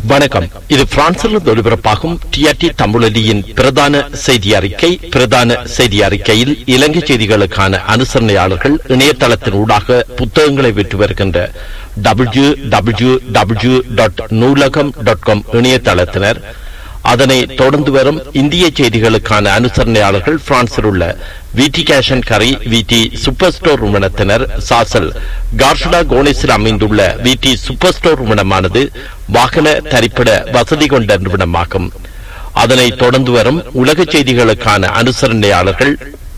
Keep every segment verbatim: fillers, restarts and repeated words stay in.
வணக்கம். இது பிரான்சிலிருந்து ஒலிபரப்பாகும் டிஆர்டி தமிழொலியின் பிரதான செய்தி அறிக்கை. பிரதான செய்தி அறிக்கையில் இலங்கை செய்திகளுக்கான அனுசரணையாளர்கள் இணையதளத்தின் ஊடாக புத்தகங்களை விற்று வருகின்ற டபிள்யூ டபிள்யூ டபிள்யூ டாட் நூலகம் டாட் காம் இணையதளத்தினர். அதனை தொடர்ந்து வரும் இந்திய செய்திகளுக்கான அனுசரணையாளர்கள் பிரான்சில் உள்ள விடி கேஷன் கரை விடி சூப்பர் ஸ்டோர் நிறுவனத்தினர். சாசல் கார்ஷடா கோனிஸில் அமைந்துள்ள விடி சூப்பர் ஸ்டோர் நிறுவனமானது வாகன தரிப்பிட வசதி கொண்ட நிறுவனமாகும். அதனை தொடர்ந்து வரும் உலக செய்திகளுக்கான அனுசரணையாளர்கள்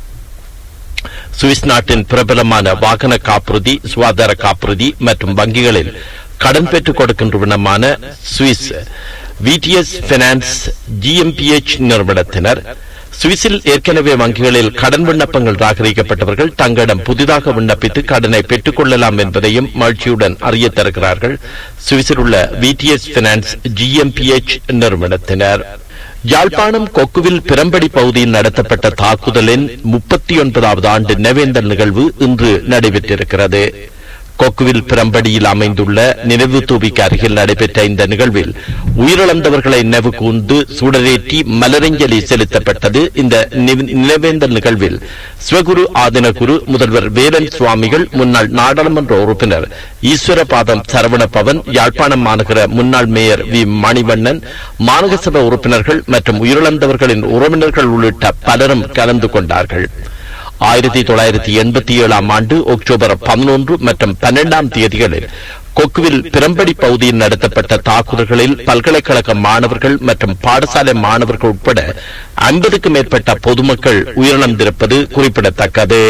சுவிஸ் நாட்டின் பிரபலமான வாகன காப்புறுதி, சுகாதார காப்புறுதி மற்றும் வங்கிகளில் கடன் பெற்றுக் கொடுக்கின்ற நிறுவனமான சுவிஸ் விடிஎஸ் பைனான்ஸ் ஜிஎம்பிஎச் நிறுவனத்தினர். சுவிஸில் ஏற்கனவே வங்கிகளில் கடன் விண்ணப்பங்கள் ராகரிக்கப்பட்டவர்கள் தங்களிடம் புதிதாக விண்ணப்பித்து கடனை பெற்றுக் கொள்ளலாம் என்பதையும் மகிழ்ச்சியுடன் அறிய தருகிறார்கள் சுவிஸில் உள்ள விடிஎஸ் பைனான்ஸ் ஜிஎம்பிஎச் நிறுவனத்தினர். யாழ்ப்பாணம் கொக்குவில் பிரம்படி பகுதியில் நடத்தப்பட்ட தாக்குதலின் முப்பத்தி ஒன்பதாவது ஆண்டு நினைவேந்தல் நிகழ்வு இன்று நடைபெற்றிருக்கிறது. கொக்குவில் பிரம்படியில் அமைந்துள்ள நினைவு தூபிக்கு அருகில் நடைபெற்ற இந்த நிகழ்வில் உயிரிழந்தவர்களை நினைவு கூர்ந்து சுடரேற்றி மலரஞ்சலி செலுத்தப்பட்டது. இந்த நினைவேந்தல் நிகழ்வில் சிவகுரு ஆதினகுரு, முதல்வர் வேலன் சுவாமிகள், முன்னாள் நாடாளுமன்ற உறுப்பினர் ஈஸ்வரபாதம் சரவணபவன், யாழ்ப்பாணம் மாநகர முன்னாள் மேயர் வி மணிவண்ணன், மாநகர சபை உறுப்பினர்கள் மற்றும் உயிரிழந்தவர்களின் உறவினர்கள் உள்ளிட்ட பலரும் கலந்து கொண்டார்கள். ஆயிரத்தி தொள்ளாயிரத்தி எண்பத்தி ஏழாம் ஆண்டு அக்டோபர் பதினொன்று மற்றும் பன்னெண்டாம் தேதிகளில் கொக்குவில் பிரம்படி பகுதியில் நடத்தப்பட்ட தாக்குதல்களில் பல்கலைக்கழக மாணவர்கள் மற்றும் பாடசாலை மாணவர்கள் உட்பட ஐம்பதுக்கும் மேற்பட்ட பொதுமக்கள் உயிரிழந்திருப்பது குறிப்பிடத்தக்கது.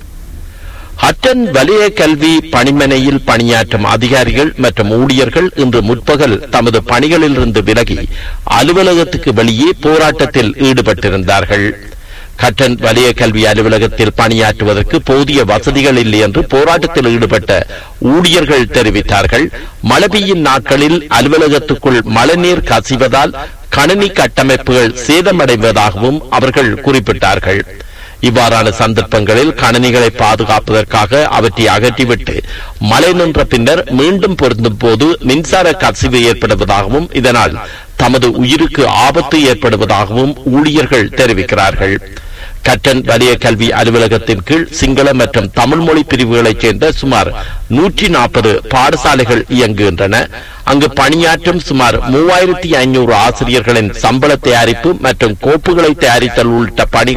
ஹட்டன் வலய கல்வி பணிமனையில் பணியாற்றும் அதிகாரிகள் மற்றும் ஊழியர்கள் இன்று முற்பகல் தமது பணிகளிலிருந்து விலகி அலுவலகத்துக்கு வெளியே போராட்டத்தில் ஈடுபட்டிருந்தார்கள். கட்டன் வலய கல்வி அலுவலகத்தில் பணியாற்றுவதற்கு போதிய வசதிகள் இல்லை என்று போராட்டத்தில் ஈடுபட்ட ஊழியர்கள் தெரிவித்தார்கள். மழை பெய்யும் நாட்களில் அலுவலகத்துக்குள் மழைநீர் கசிவதால் கணினி கட்டமைப்புகள் சேதமடைவதாகவும் அவர்கள் குறிப்பிட்டார்கள். இவ்வாறான சந்தர்ப்பங்களில் கணினிகளை பாதுகாப்பதற்காக அவற்றை அகற்றிவிட்டு மழை நின்ற பின்னர் மீண்டும் பொருந்தும் போது மின்சார கசிவு ஏற்படுவதாகவும் இதனால் தமது உயிருக்கு ஆபத்து ஏற்படுவதாகவும் ஊழியர்கள் தெரிவிக்கிறார்கள். கட்டன் வலய கல்வி அலுவலகத்தின் கீழ் சிங்கள மற்றும் தமிழ் மொழி பிரிவுகளைச் சேர்ந்த சுமார் நூற்றி நாற்பது பாடசாலைகள் இயங்குகின்றன. அங்கு பணியாற்றும் சுமார் மூவாயிரத்தி ஐநூறு ஆசிரியர்களின் சம்பள தயாரிப்பு மற்றும் கோப்புகளை தயாரித்தல் உள்ளிட்ட பணிகள்